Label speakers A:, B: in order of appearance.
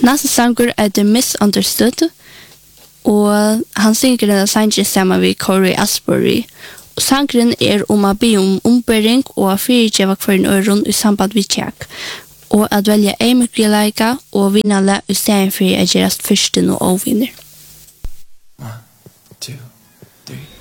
A: Næste sanger er The Misunderstood, og han synger denne sangen sammen med Corey Asbury. Og sangeren er om å be om ombering og å fyrirgjeva hver en øron i samband med tjekk, og at velge eimikrileika og vinnale i stedet for å gjerast fyrsten og avvinner.
B: 1, 2, 3